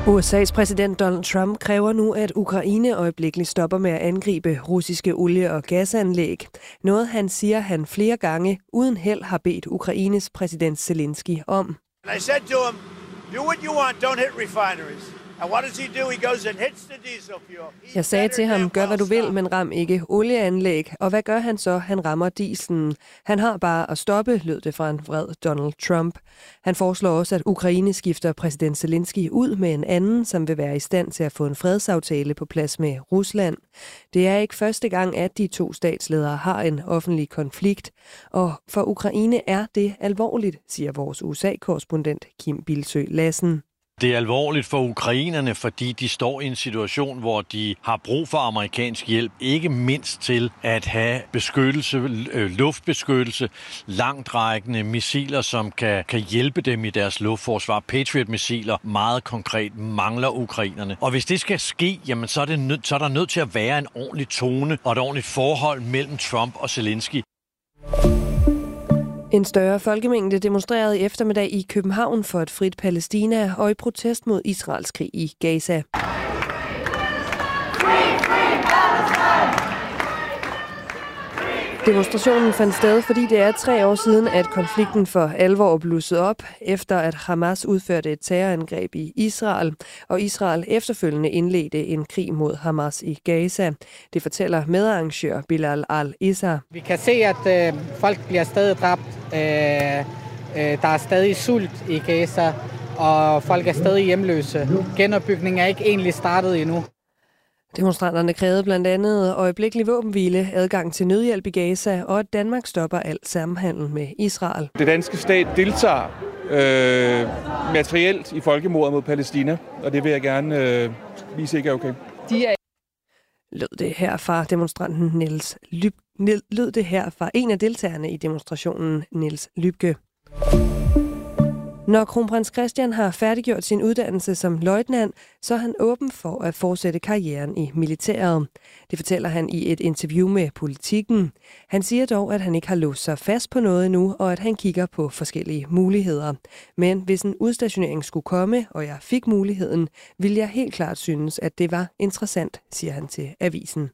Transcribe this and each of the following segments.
USA's præsident Donald Trump kræver nu, at Ukraine øjeblikkeligt stopper med at angribe russiske olie- og gasanlæg. Noget han siger, han flere gange uden held har bedt Ukraines præsident Zelensky om. I said to him, do what you want, don't hit refineries. And what does he do? He goes and hits the diesel fuel. Jeg sagde til ham, gør hvad du vil, men ram ikke olieanlæg. Og hvad gør han så? Han rammer dieselen. Han har bare at stoppe, lød det fra en vred Donald Trump. Han foreslår også, at Ukraine skifter præsident Zelensky ud med en anden, som vil være i stand til at få en fredsaftale på plads med Rusland. Det er ikke første gang, at de to statsledere har en offentlig konflikt. Og for Ukraine er det alvorligt, siger vores USA-korrespondent Kim Bilsøe Lassen. Det er alvorligt for ukrainerne, fordi de står i en situation, hvor de har brug for amerikansk hjælp, ikke mindst til at have beskyttelse, luftbeskyttelse, langtrækkende missiler, som kan hjælpe dem i deres luftforsvar. Patriot-missiler meget konkret mangler ukrainerne. Og hvis det skal ske, jamen så er der nødt til at være en ordentlig tone og et ordentligt forhold mellem Trump og Zelensky. En større folkemængde demonstrerede i eftermiddag i København for et frit Palæstina og i protest mod Israels krig i Gaza. Demonstrationen fandt sted, fordi det er 3 år siden, at konflikten for alvor blussede op, efter at Hamas udførte et terrorangreb i Israel, og Israel efterfølgende indledte en krig mod Hamas i Gaza. Det fortæller medarrangør Bilal al-Issa. Vi kan se, at folk bliver stadig dræbt. Der er stadig sult i Gaza, og folk er stadig hjemløse. Genopbygningen er ikke egentlig startet endnu. Demonstranterne krævede blandt andet øjeblikkelig våbenhvile, adgang til nødhjælp i Gaza og at Danmark stopper al samhandel med Israel. Det danske stat deltager materielt i folkemordet mod Palæstina, og det vil jeg gerne vise ikke er okay. Lød det her fra demonstranten lød det her fra en af deltagerne i demonstrationen, Niels Lybke. Når kronprins Christian har færdiggjort sin uddannelse som løjtnant, så er han åben for at fortsætte karrieren i militæret. Det fortæller han i et interview med Politiken. Han siger dog, at han ikke har låst sig fast på noget endnu, og at han kigger på forskellige muligheder. Men hvis en udstationering skulle komme, og jeg fik muligheden, ville jeg helt klart synes, at det var interessant, siger han til avisen.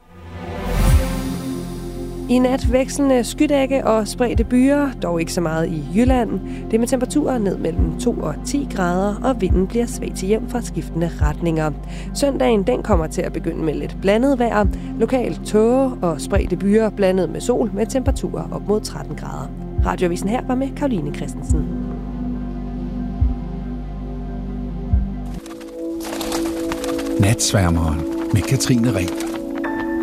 I nat vekslende skydække og spredte byer, dog ikke så meget i Jylland. Det er med temperaturer ned mellem 2 og 10 grader, og vinden bliver svag til hjem fra skiftende retninger. Søndagen den kommer til at begynde med lidt blandet vejr, lokalt tåge og spredte byer blandet med sol med temperaturer op mod 13 grader. Radioavisen her var med Karoline Christensen. Natsværmeren med Katrine Ring.